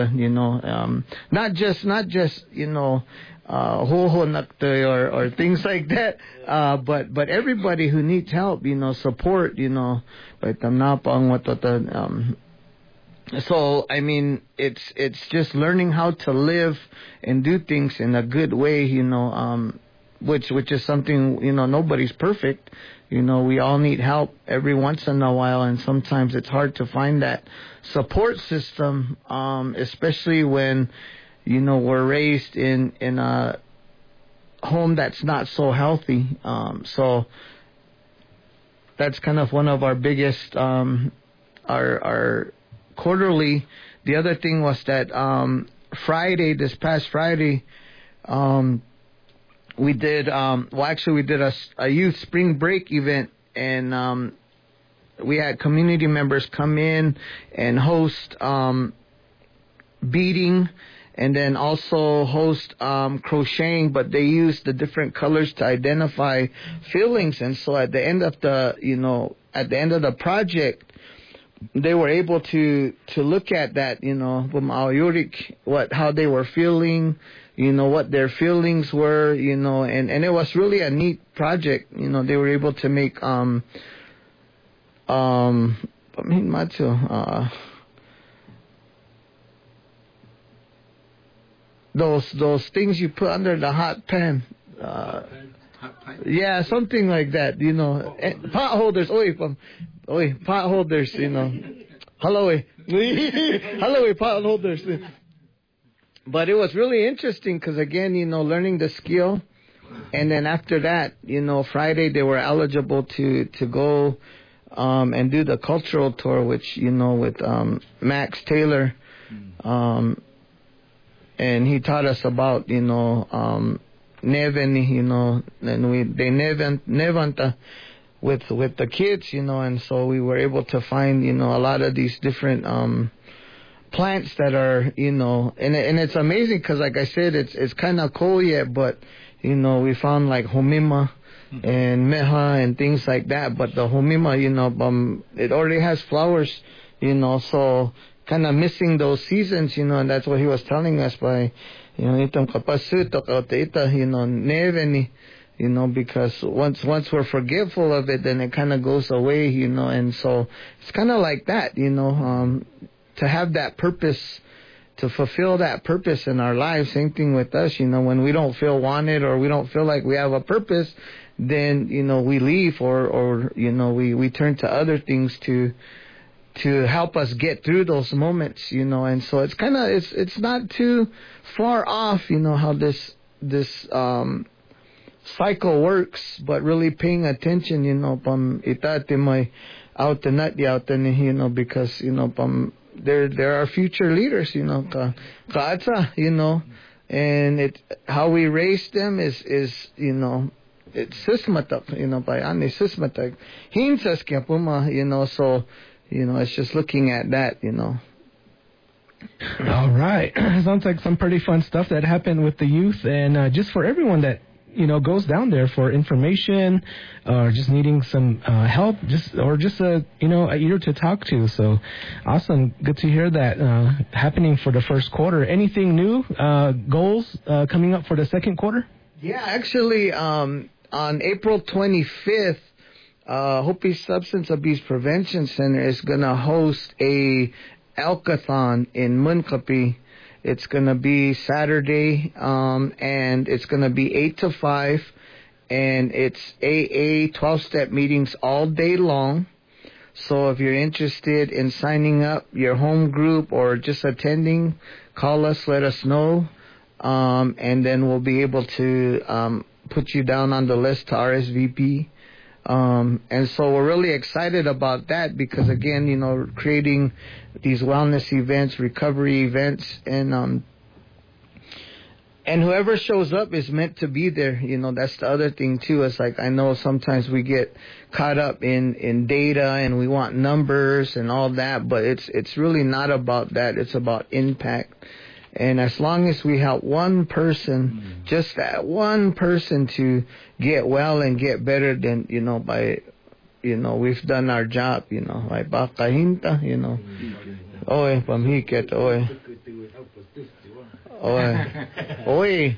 not just hoho nakte or things like that, but everybody who needs help, support, but so I mean it's just learning how to live and do things in a good way, which is something, nobody's perfect. We all need help every once in a while, and sometimes it's hard to find that support system, especially when, we're raised in a home that's not so healthy. So that's kind of one of our biggest, our quarterly. The other thing was that this past Friday, we did a youth spring break event, and we had community members come in and host beading, and then also host crocheting, but they used the different colors to identify feelings. And so at the end of the project, they were able to look at that, how they were feeling, what their feelings were, and it was really a neat project. They were able to make those things you put under the hot pan. Yeah, something like that, pot holders. Pot holders, Hello, pot holders. But it was really interesting because, again, learning the skill. And then after that, Friday they were eligible to go and do the cultural tour, which, with Max Taylor. And he taught us about, Neven, and they Nevanta with the kids, and so we were able to find, a lot of these different plants that are, and it's amazing because, like I said, it's kind of cold yet, but, we found like homima and meha and things like that, but the homima, it already has flowers, so kind of missing those seasons, and that's what he was telling us by, itong kapasuto kautaita, neveni, because once we're forgetful of it, then it kind of goes away, and so it's kind of like that, to have that purpose, to fulfill that purpose in our lives. Same thing with us, when we don't feel wanted or we don't feel like we have a purpose, then, we leave or we turn to other things to help us get through those moments, and so it's kind of, it's not too far off, how this cycle works, but really paying attention, itate may out the nut out because, there are future leaders, kaatsa, and how we raise them is it's sismatak, by ani sismatak, hinsas kya puma, so, it's just looking at that, All right. Sounds like some pretty fun stuff that happened with the youth. And just for everyone that, goes down there for information or just needing some help, just a ear to talk to. So awesome. Good to hear that happening for the first quarter. Anything new, goals coming up for the second quarter? Yeah, actually, on April 25th, Hopi Substance Abuse Prevention Center is going to host a Alkathon in Munkapi. It's going to be Saturday, and it's going to be 8 to 5, and it's AA 12-step meetings all day long. So if you're interested in signing up your home group or just attending, call us, let us know, and then we'll be able to put you down on the list to RSVP. And so we're really excited about that because, again, creating these wellness events, recovery events, and whoever shows up is meant to be there. That's the other thing too. It's like, I know sometimes we get caught up in data and we want numbers and all that, but it's really not about that. It's about impact. And as long as we help one person, just that one person to get well and get better, then, by, we've done our job, like bakahinta, oe, pamhiket, oe. Oi.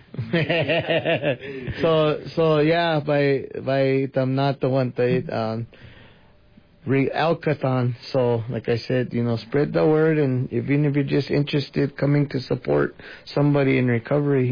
So yeah, by Tamnata Wanta Alcathon. So like I said, spread the word, and even if you're just interested coming to support somebody in recovery,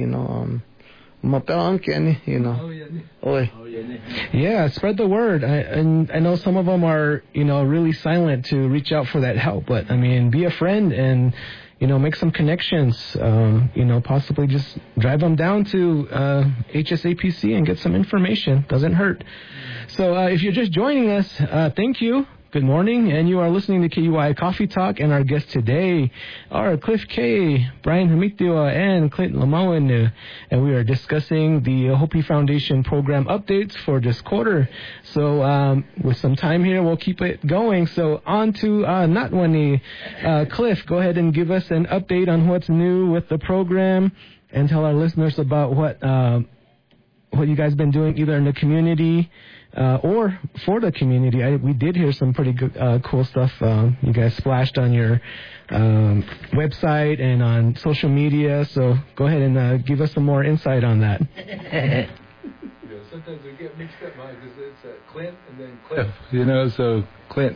Yeah, spread the word. I know some of them are, really silent to reach out for that help, but I mean, be a friend and, make some connections, possibly just drive them down to HSAPC and get some information. Doesn't hurt. So if you're just joining us, thank you. Good morning, and you are listening to KUI Coffee Talk, and our guests today are Cliff K, Brian Hamitiwa, and Clinton Lamawan, and we are discussing the Hopi Foundation program updates for this quarter. So with some time here, we'll keep it going. So on to Natwani. Cliff, go ahead and give us an update on what's new with the program, and tell our listeners about what you guys been doing either in the community or for the community. We did hear some pretty good, cool stuff you guys splashed on your website and on social media. So go ahead and give us some more insight on that. Sometimes we get mixed up because it's Clint and then Cliff. So Clint.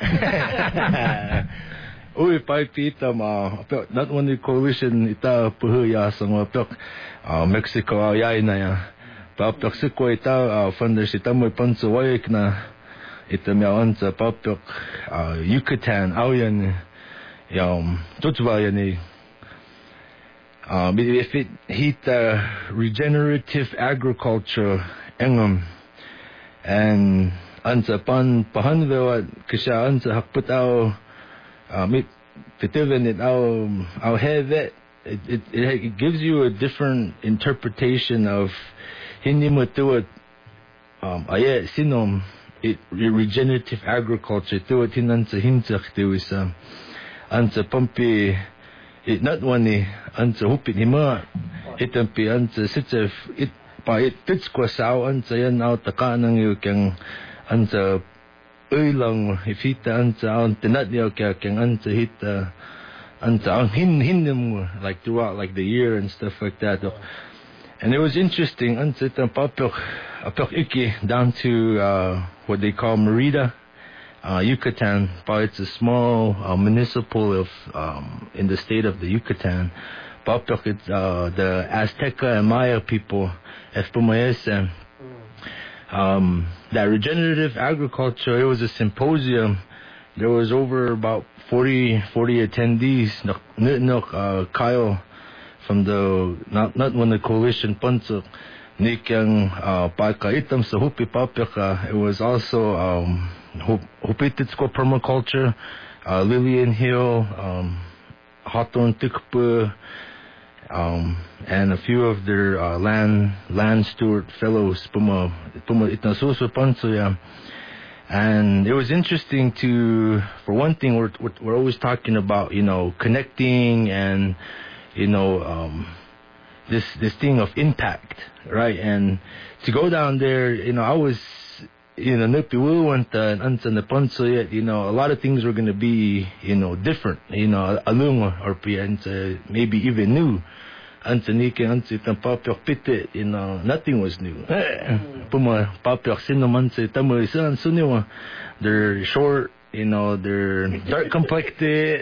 Ui pai pita ma not only coalition ita puhuya sang Mexico au yai na ya. Papok siko ita funders ita mo panso waik na ita miawanza papok Yucatan auyan tutvayan if it hita regenerative agriculture engam and anza pan pahanwa kisha anza hakput mit fitiven it au have it gives you a different interpretation of hindi mo tuwa sinom regenerative agriculture tuwa tinansa hinsak tuwa sa ansa pampi not one ansa hupit hima itampi ansa sitsef it pa it titskwa sao ansa yan au takanang yu kyang ansa uilang ifita ansa au tinat yu kyang ansa hita ansa ang hindim like throughout like the year and stuff like that. And it was interesting, down to what they call Merida, Yucatan. But it's a small municipal in the state of the Yucatan. It's the Azteca and Maya people, that regenerative agriculture. It was a symposium. There was over about 40 attendees. Kyle from the not when the coalition panso nikyang paikaitam sa Hupi Papyaka. It was also Hupititsko permaculture, Lillian Hill, Haton Tikpa, and a few of their land steward fellows puma itnasuso panso ya. And it was interesting for one thing, we're always talking about connecting and this thing of impact, right? And to go down there, I was, a lot of things were going to be, different, alunga or maybe even new. Nothing was new. They're short, they're dark complected,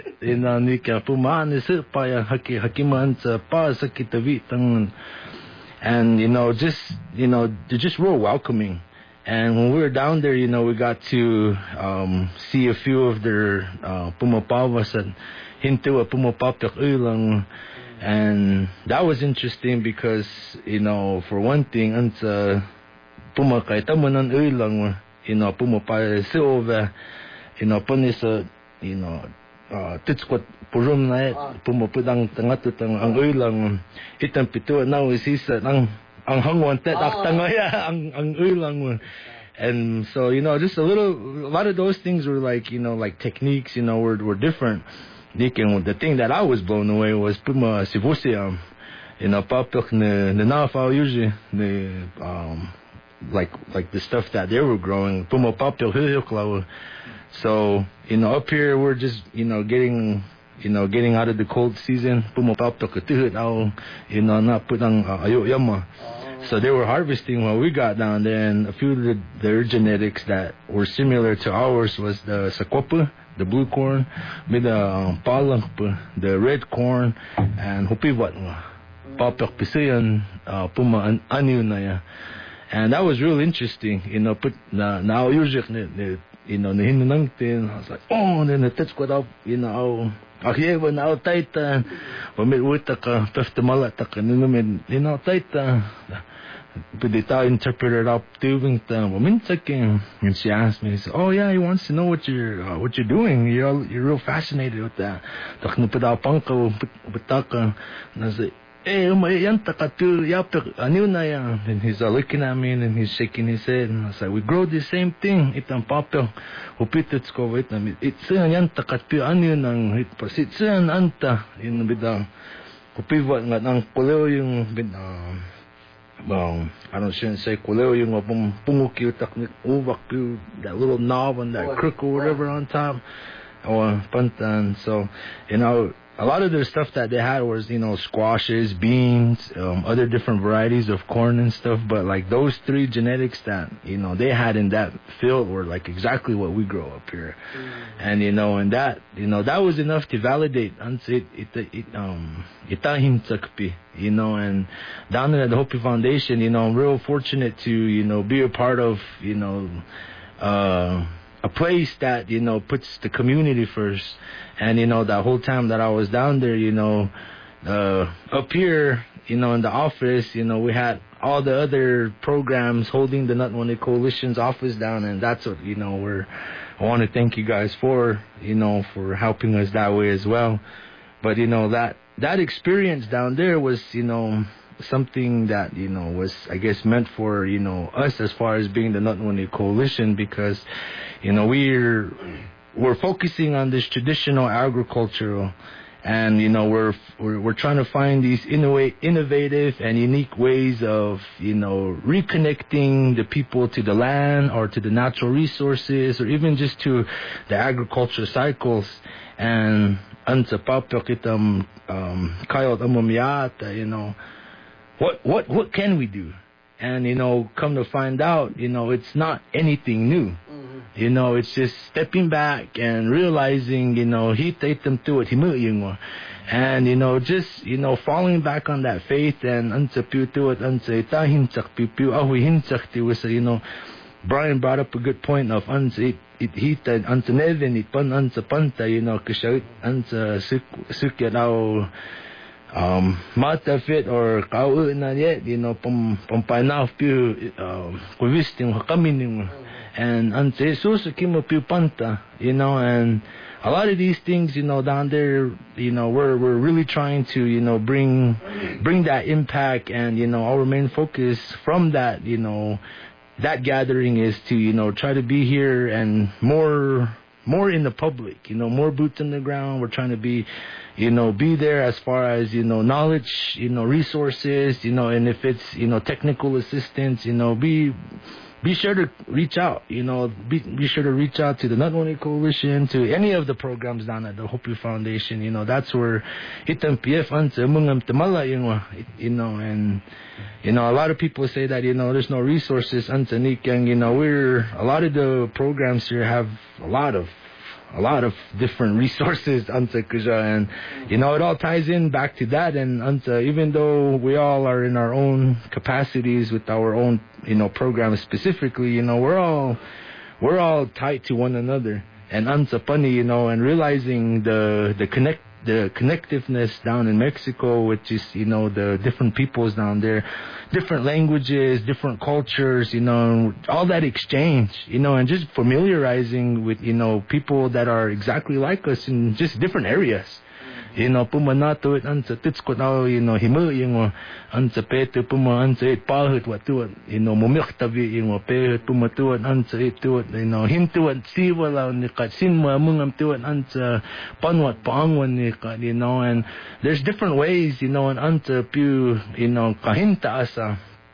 and they're just real welcoming. And when we were down there, we got to see a few of their pumapavas and hintu pumapapyak ulang. And that was interesting because, for one thing, pumakay tamanan ulang, pumapay silva, panisa, titskwat purum na pumapudang tangatutang ang ulang, itang pito na isisa ang hangwan tetak tangaya ang ulang. And so, just a lot of those things were like, like techniques, were different. The thing that I was blown away was puma sivusiam, papok na nafaw usually like the stuff that they were growing, puma papok hilyoklaw. So, up here we're just, getting getting out of the cold season. Pumapapto katuhut au, na putang ayo yama. So they were harvesting when we got down there, and a few of their genetics that were similar to ours was the sakwapa, the blue corn, with the palang, the red corn, and hupiwat, papyak pisayan, puma anyo na ya. And that was real interesting, put now usually, nahinunangtin. I was like, oh, and then the tits got up, Akiyewa na taita, pamit wuta ka peftamala ta kanunumin, taita. But the Thai interpreted up doing the womintaking, and she asked me, "Oh yeah, he wants to know what you're doing. You're real fascinated with that." And I said, and he's looking at me and he's shaking his head, and I said, "We grow the same thing. Itang papel, upititsko vitam. It's yanta katpi anu nang it's anta in bidang upivat nga nang kuleo yung bidang." Well, shouldn't say kuleo yung punguki taknik uvak pu, that little knob and that crook or whatever on top, or pantan. So a lot of their stuff that they had was squashes, beans, other different varieties of corn and stuff. But like those three genetics that they had in that field were like exactly what we grow up here, and and that that was enough to validate itahim tsakpi. And down there at the Hopi Foundation, I'm real fortunate to, be a part of, a place that, puts the community first. And, that whole time that I was down there, up here, in the office, we had all the other programs holding the Nutwani Coalition's office down. And that's what, I want to thank you guys for helping us that way as well. But, that experience down there was, something that, was, I guess, meant for, us as far as being the Nutwani Coalition, because, we're focusing on this traditional agricultural, and, we're trying to find these innovative and unique ways of, reconnecting the people to the land or to the natural resources, or even just to the agriculture cycles. And ansa papakitam kayot amumyata, what can we do? And come to find out, it's not anything new. It's just stepping back and realizing, hitaitam tu at himu. And just falling back on that faith, and ansa piu tu at ansa itahimsak piu piu ahui himsak ti was Brian brought up a good point of ansa hita ansa nevin ipan ansa panta, kasha ansa sukya now mata fit or kau na yet, pampanaw piu kuvisting hakamin, and ansa Jesus kimo piu panta, and a lot of these things, down there, we're really trying to, bring that impact, and, our main focus from that, that gathering is to, try to be here and more in the public, more boots on the ground. We're trying to be, be there as far as, knowledge, resources, and if it's, technical assistance, be sure to reach out, be sure to reach out to the Nutwani Coalition, to any of the programs down at the Hopi Foundation. That's where itam PF ansa mungam tamala, and, a lot of people say that, there's no resources ansa nikang, a lot of the programs here have a lot of different resources, ansa kuja, and it all ties in back to that. And ansa, even though we all are in our own capacities with our own programs specifically, we're all tied to one another. And ansa pani, and realizing the connectiveness down in Mexico, which is the different peoples down there, different languages, different cultures, all that exchange, and just familiarizing with people that are exactly like us in just different areas. Pumanato it ansa titsko now, himu yung ansa petu puma ansa it pahut watu, mumiktavi yung pehut pumatuan ansa it tuat, hintuan siwala nikat sinma mungam tuat ansa panwat paangwan nikat, and there's different ways, and ansa pu, kahinta asa.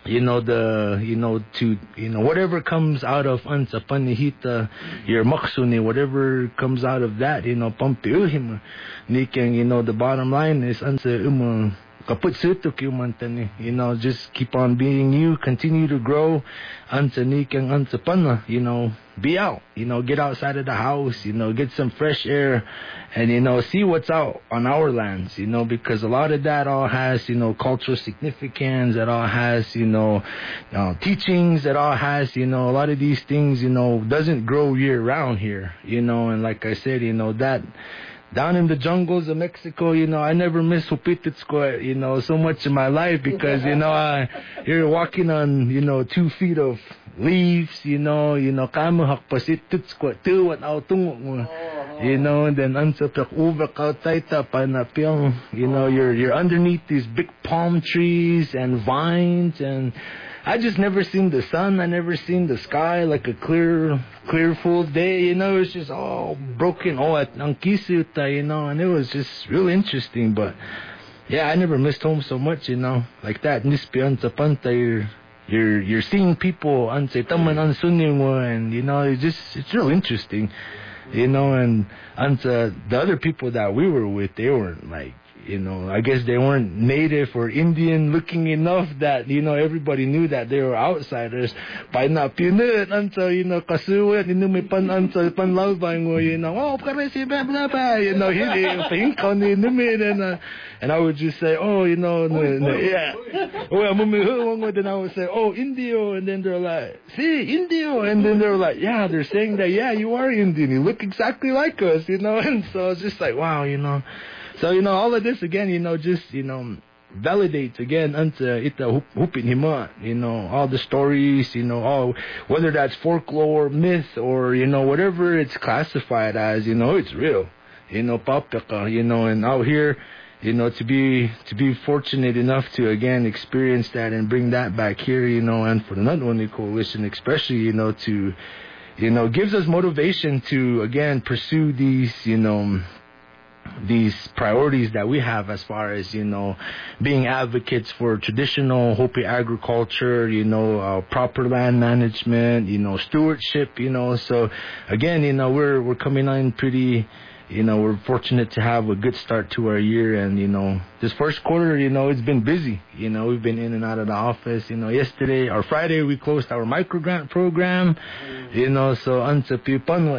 whatever comes out of ansa panihita, your maksuni, whatever comes out of that, pampiuhim, nikeng, the bottom line is ansa kaput sutuk umantani, just keep on being you, continue to grow, ansa nikeng ansa pana, be out, get outside of the house, get some fresh air, and see what's out on our lands, because a lot of that all has, cultural significance, that all has, teachings, that all has, a lot of these things, doesn't grow year round here, and like I said, that down in the jungles of Mexico, I never miss Hupititsko, so much in my life because, you're walking on, 2 feet of leaves, kamuhak pasititsko, tuwat autung, and then ansapyak uvak autaita panapyong, you're underneath these big palm trees and vines, and I just never seen the sun. I never seen the sky like a clear full day. It's just all broken. At Ankisuta, and it was just really interesting. But yeah, I never missed home so much, like that. Nispi ansa panta, you're seeing people ansa taman ansuningo, and it's real interesting, and ansa the other people that we were with, they weren't like, I guess they weren't native or Indian looking enough that, everybody knew that they were outsiders. By not pinut, ansa, kasuwet, may pan ansa, panlalbang, oh, karesi, blah, blah, blah, and I would just say, oh, yeah. Then I would say, oh, Indio, and then they're like, see, Indio, and then they're like, yeah, they're saying that, yeah, you are Indian, you look exactly like us, and so it's just like, wow, So, all of this again, just, validates again unto ita hupin hima, all the stories, all, whether that's folklore, myth, or, whatever it's classified as, it's real, papaka, and out here, to be fortunate enough to again experience that and bring that back here, and for the Nandwani Coalition especially, to, gives us motivation to again pursue these priorities that we have as far as, being advocates for traditional Hopi agriculture, proper land management, stewardship, so again, we're coming on pretty, we're fortunate to have a good start to our year, and, this first quarter, it's been busy, we've been in and out of the office, yesterday or Friday we closed our microgrant program, so ansa pipanwat,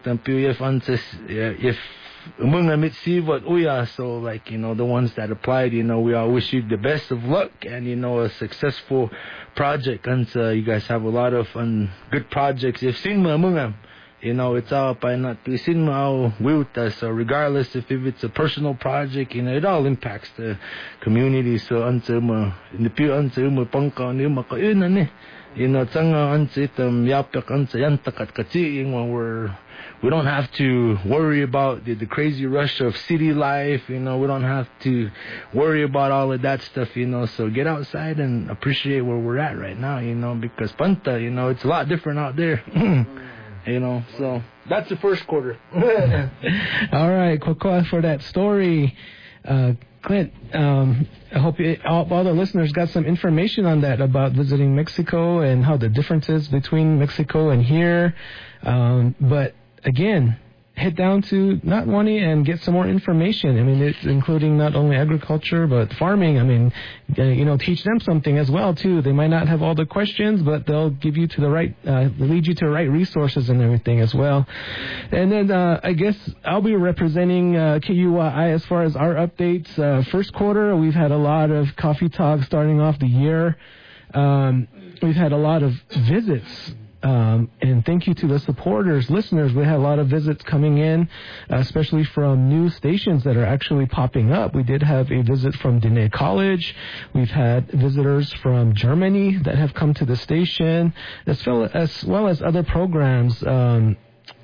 if Umunga mitsivat uya, so like, the ones that applied, we all wish you the best of luck and, a successful project. And you guys have a lot of good projects. If sinma umunga, it's all by not to sinma au wilta. So regardless if it's a personal project, it all impacts the community. So ansuma, in the pure ansuma pangka nima ka inane, tsanga ansitam yapak ansa yantakat kati when we don't have to worry about the crazy rush of city life, we don't have to worry about all of that stuff, so get outside and appreciate where we're at right now, because Panta, it's a lot different out there, so that's the first quarter. All right, Kokoa, for that story. Clint, I hope all the listeners got some information on that about visiting Mexico and how the differences between Mexico and here, but again, head down to Nandwani and get some more information. I mean, it's including not only agriculture, but farming. I mean, teach them something as well, too. They might not have all the questions, but they'll give you to the right, lead you to the right resources and everything as well. And then, I guess I'll be representing, KUI as far as our updates. First quarter, we've had a lot of coffee talks starting off the year. We've had a lot of visits. And thank you to the supporters, listeners. We had a lot of visits coming in, especially from new stations that are actually popping up. We did have a visit from Diné College. We've had visitors from Germany that have come to the station, as well as other programs. I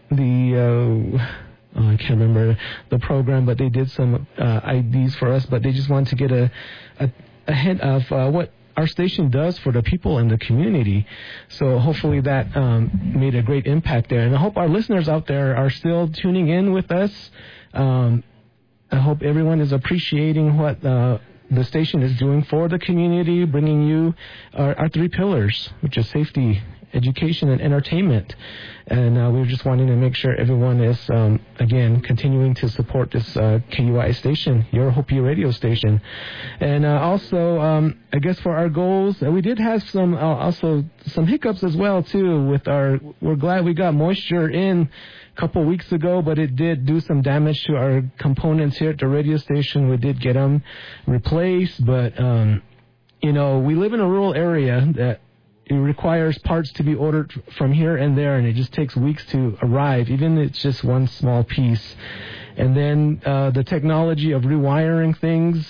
can't remember the program, but they did some IDs for us, but they just wanted to get a hint of what our station does for the people in the community. So hopefully that made a great impact there. And I hope our listeners out there are still tuning in with us. I hope everyone is appreciating what the station is doing for the community, bringing you our three pillars, which is safety, education, and entertainment. And we're just wanting to make sure everyone is, again, continuing to support this KUI station, your Hopi radio station. And also, I guess for our goals, we did have some hiccups as well, too, we're glad we got moisture in a couple weeks ago, but it did do some damage to our components here at the radio station. We did get them replaced, but, we live in a rural area that it requires parts to be ordered from here and there, and it just takes weeks to arrive, even if it's just one small piece. And then the technology of rewiring things,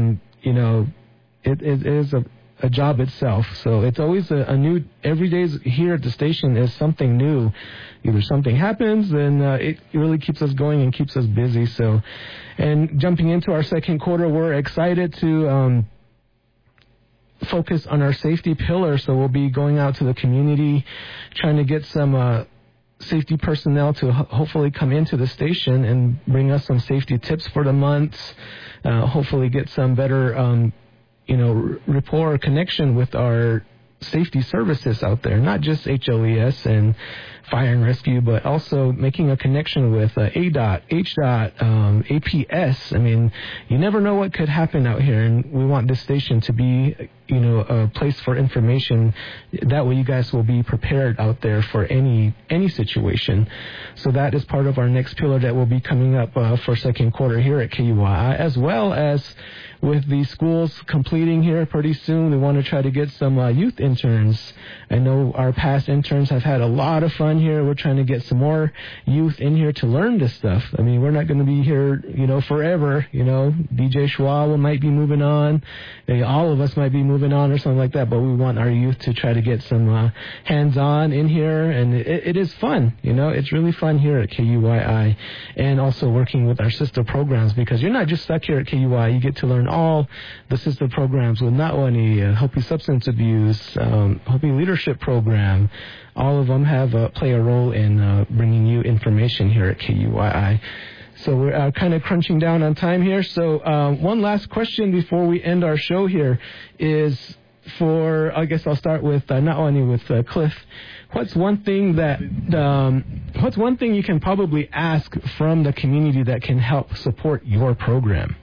it is a job itself. So it's always a new, every day here at the station is something new. Either something happens, and it really keeps us going and keeps us busy. So, and jumping into our second quarter, we're excited to focus on our safety pillar. So we'll be going out to the community, trying to get some safety personnel to hopefully come into the station and bring us some safety tips for the month. Hopefully get some better, rapport or connection with our safety services out there, not just HLES and fire and rescue, but also making a connection with ADOT, HDOT, APS. I mean, you never know what could happen out here, and we want this station to be, a place for information. That way you guys will be prepared out there for any situation. So that is part of our next pillar that will be coming up for second quarter here at KUI, as well as with the schools completing here pretty soon. We want to try to get some youth interns. I know our past interns have had a lot of fun here. We're trying to get some more youth in here to learn this stuff. I mean, we're not going to be here, forever. DJ Schwab might be moving on. All of us might be moving on or something like that, but we want our youth to try to get some hands-on in here, and it is fun. It's really fun here at KUYI, and also working with our sister programs, because you're not just stuck here at KUI. You get to learn all the sister programs with Natwani, Hopi Substance Abuse, Hopi Leadership Program. All of them play a role in bringing you information here at KUYI. So we're kind of crunching down on time here. So one last question before we end our show here is I guess I'll start with Natwani, with Cliff. What's one thing you can probably ask from the community that can help support your program?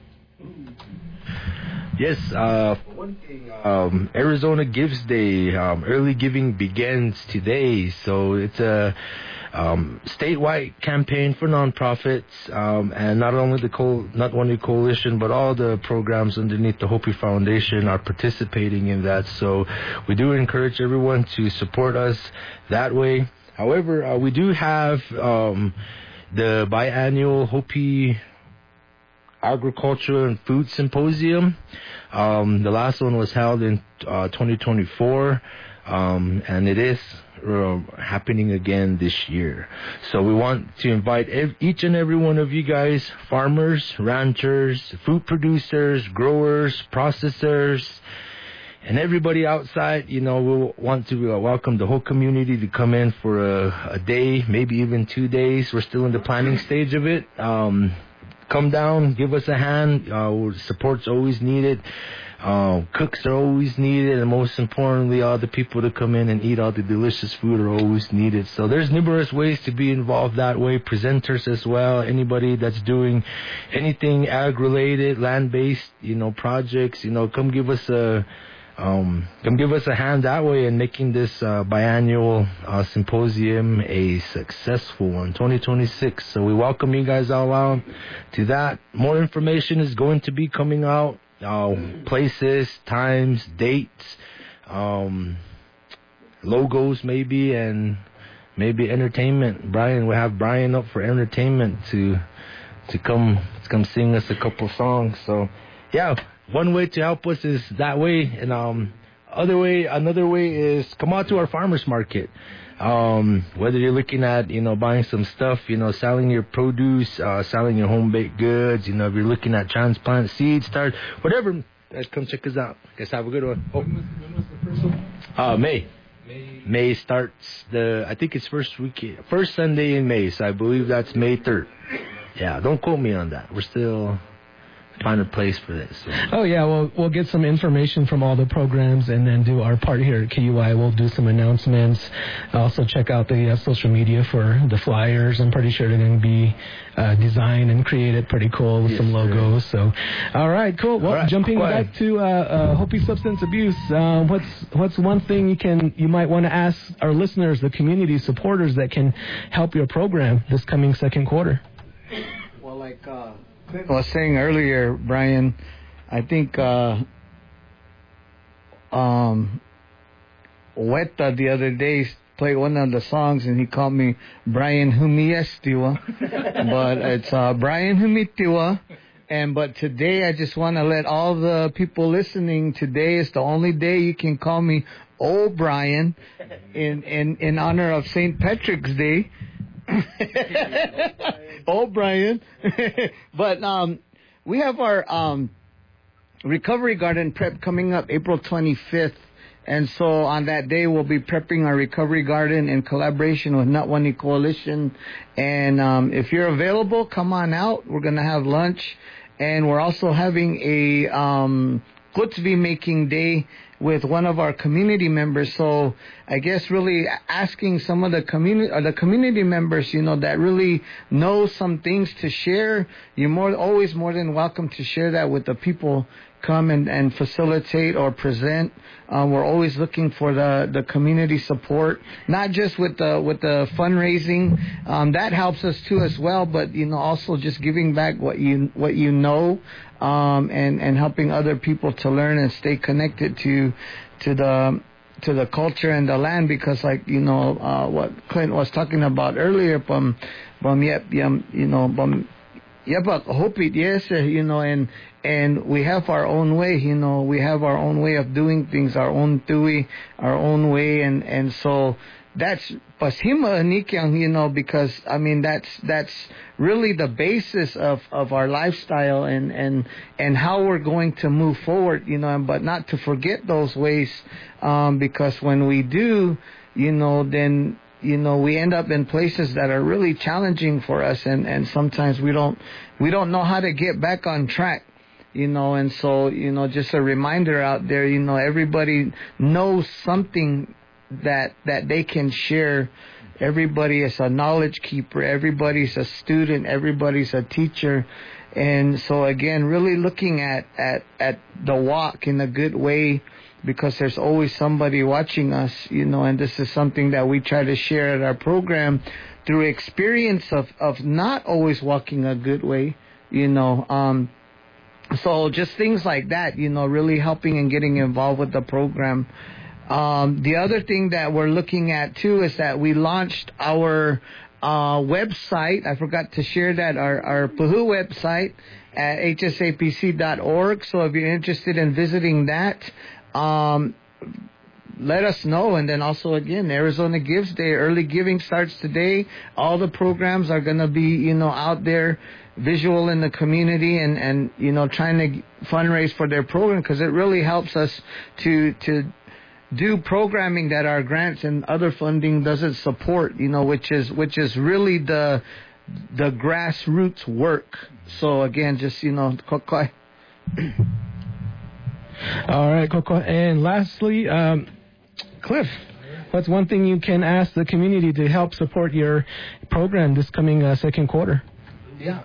Yes, one thing, Arizona Gives Day, early giving begins today, so it's a statewide campaign for nonprofits, and not only the Natwani Coalition, but all the programs underneath the Hopi Foundation are participating in that. So we do encourage everyone to support us that way. However, we do have the biannual Hopi Agriculture and Food Symposium. The last one was held in 2024, and it is happening again this year. So we want to invite each and every one of you guys, farmers, ranchers, food producers, growers, processors, and everybody outside. We want to welcome the whole community to come in for a day, maybe even 2 days. We're still in the planning stage of it. Come down, give us a hand. Support's always needed. Cooks are always needed, and most importantly, all the people to come in and eat all the delicious food are always needed. So there's numerous ways to be involved that way. Presenters as well. Anybody that's doing anything ag-related, land-based, projects, come give us a hand that way in making this biannual symposium a successful one, 2026. So we welcome you guys all out to that. More information is going to be coming out, places, times, dates, logos maybe, and maybe entertainment. We have Brian up for entertainment to come sing us a couple songs. So yeah. One way to help us is that way, and another way is come out to our farmers market. Whether you're looking at buying some stuff, selling your produce, selling your home baked goods, if you're looking at transplant seeds, start whatever, guys, come check us out. Guys, have a good one. When was the first one? May starts I think it's first Sunday in May, so I believe that's May 3rd. Yeah, don't quote me on that. We're still find a place for this. So. Oh yeah, we'll get some information from all the programs and then do our part here at KUI. We'll do some announcements. Also check out the social media for the flyers. I'm pretty sure they're going to be designed and created pretty cool with some logos. So, all right, cool. Well, jumping back to Hopi substance abuse. What's one thing you might want to ask our listeners, the community supporters that can help your program this coming second quarter? Well, like Clint was saying earlier, Brian, I think Weta the other day played one of the songs and he called me Brian Humiestiwa, but it's Brian Humitiwa. But today I just want to let all the people listening, today is the only day you can call me O'Brien in honor of St. Patrick's Day. O'Brien. But we have our Recovery Garden prep coming up April 25th. And so on that day, we'll be prepping our Recovery Garden in collaboration with Nutwani Coalition. And if you're available, come on out. We're going to have lunch. And we're also having a Kutzvi making day with one of our community members. So I guess really asking some of the community members, that really know some things to share. You're always more than welcome to share that with the people. Come and facilitate or present. We're always looking for the community support, not just with the fundraising. That helps us too as well, but also just giving back what you know, and helping other people to learn and stay connected to the culture and the land, because what Clint was talking about earlier, and we have our own way, we have our own way of doing things, our own tui, our own way, and so that's pasima nikyang, because that's really the basis of our lifestyle and how we're going to move forward, but not to forget those ways, because when we do, then we end up in places that are really challenging for us, and sometimes we don't know how to get back on track, and so, just a reminder out there, everybody knows something that they can share. Everybody is a knowledge keeper, everybody's a student, everybody's a teacher. And so again, really looking at the walk in a good way, because there's always somebody watching us, and this is something that we try to share at our program through experience of not always walking a good way, so just things like that, really helping and getting involved with the program. The other thing that we're looking at too is that we launched our website. I forgot to share that, our Puhu website at hsapc.org. So if you're interested in visiting that, let us know. And then also, again, Arizona Gives Day, early giving starts today. All the programs are going to be, out there, visual in the community, and trying to fundraise for their program, because it really helps us to do programming that our grants and other funding doesn't support, which is really the grassroots work. So again, just kokoi. All right, Coco. And lastly, Cliff, what's one thing you can ask the community to help support your program this coming second quarter? Yeah.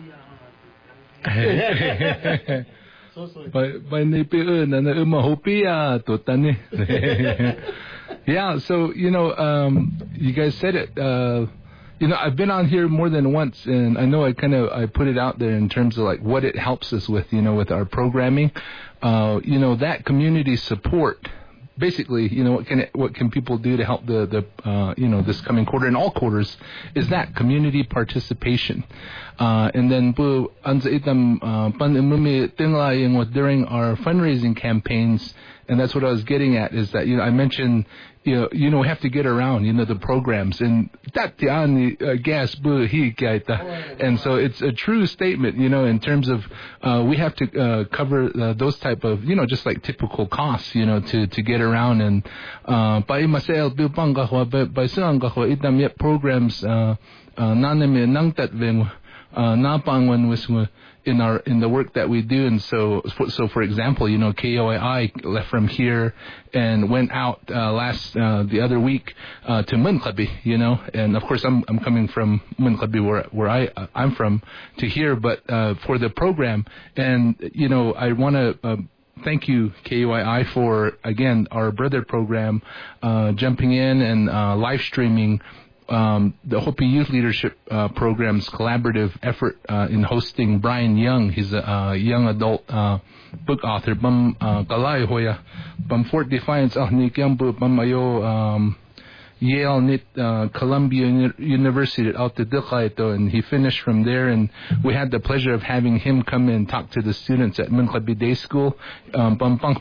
Yeah, so you guys said it. I've been on here more than once, and I know I put it out there in terms of like what it helps us with, with our programming. That community support. Basically, what can people do to help the this coming quarter and all quarters is that community participation. And then during our fundraising campaigns, and that's what I was getting at, is that I mentioned we have to get around the programs, and and so it's a true statement in terms of we have to cover those type of just like typical costs to get around, and by programs napangwan was in the work that we do. And so for example, KUYI left from here and went out the other week to Munqabi, and of course I'm coming from Munqabi where I'm from to here, but for the program. And I want to thank you, KUYI, for again our brother program jumping in and live streaming the Hopi Youth Leadership Program's collaborative effort in hosting Brian Young. He's a young adult book author. Bam Kalay Hoya, Bam Fort Defiance Ahnik Yambu Bam Ayo Yale Nit Columbia University out the Dikaito, and he finished from there. And we had the pleasure of having him come and talk to the students at Munqabi Day School. On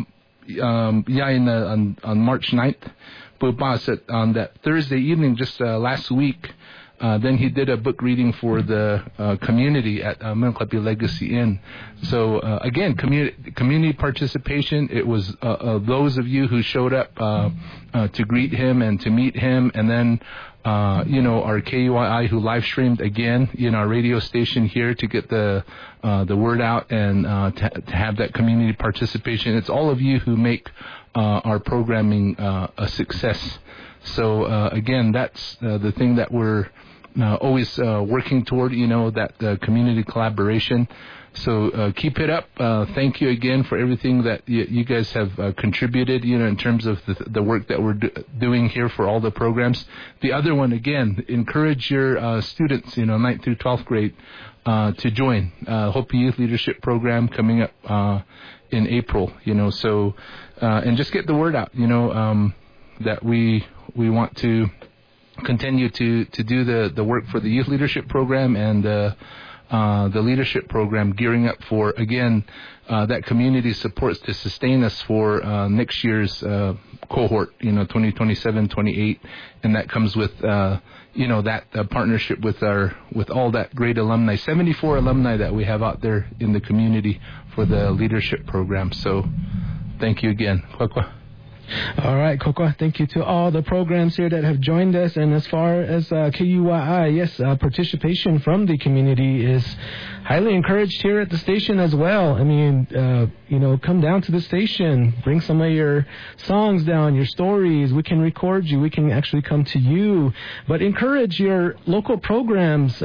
March 9th. On that Thursday evening, just last week, then he did a book reading for the community at Munqabi Legacy Inn. So again, community participation. It was those of you who showed up to greet him and to meet him, and then our KUYI who live streamed again in our radio station here to get the word out and to have that community participation. It's all of you who make our programming a success. So again, that's the thing that we're always working toward, that community collaboration. So keep it up. Thank you again for everything that you guys have contributed, in terms of the work that we're doing here for all the programs. The other one, again, encourage your students, 9th through 12th grade, to join Hopi Youth Leadership Program coming up in April, so and just get the word out, that we want to continue to do the work for the Youth Leadership Program and the Leadership Program, gearing up for, again, that community supports to sustain us for next year's cohort, 2027-28, and that comes with that partnership with all that great alumni, 74 alumni that we have out there in the community for the Leadership Program. So thank you again. All right, Koko, thank you to all the programs here that have joined us. And as far as KUYI, yes, participation from the community is highly encouraged here at the station as well. I mean, come down to the station, bring some of your songs down, your stories. We can record you. We can actually come to you. But encourage your local programs,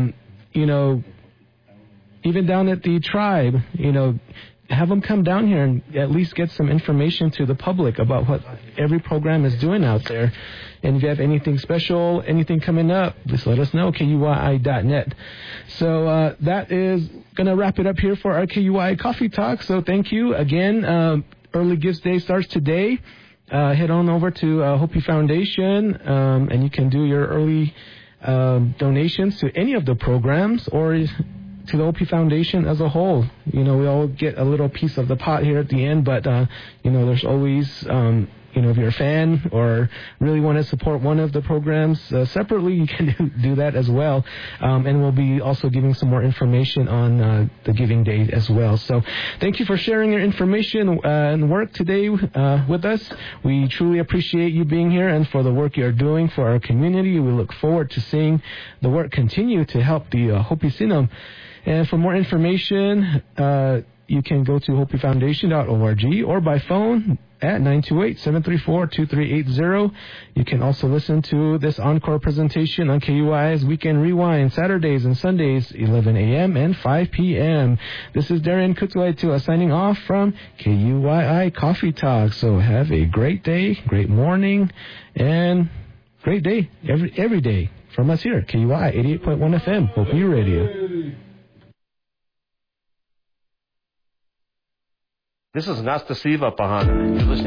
even down at the tribe, have them come down here and at least get some information to the public about what every program is doing out there. And if you have anything special, anything coming up, just let us know, KUYI.net. So that is going to wrap it up here for our KUYI Coffee Talk. So thank you again. Early Gifts Day starts today. Head on over to Hopi Foundation, and you can do your early donations to any of the programs or to the Hopi Foundation as a whole. We all get a little piece of the pot here at the end, but, there's always, if you're a fan or really want to support one of the programs separately, you can do that as well. And we'll be also giving some more information on the Giving Day as well. So thank you for sharing your information and work today with us. We truly appreciate you being here and for the work you're doing for our community. We look forward to seeing the work continue to help the Hopi Sinum. And for more information, you can go to hopifoundation.org or by phone at 928-734-2380. You can also listen to this encore presentation on KUYI's Weekend Rewind, Saturdays and Sundays, 11 a.m. and 5 p.m. This is Darian Kutuaitua signing off from KUYI Coffee Talk. So have a great day, great morning, and great day every day from us here, KUYI 88.1 FM, Hopi Radio. This is Nastasiva Pahana. You're listening